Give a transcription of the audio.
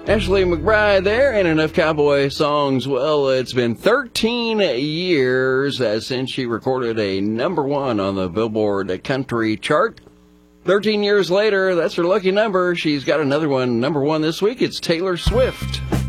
Ashley McBride there, and enough cowboy songs. Well, it's been 13 years since she recorded a number one on the Billboard country chart. 13 years later, that's her lucky number. She's got another one, number one this week. It's Taylor Swift.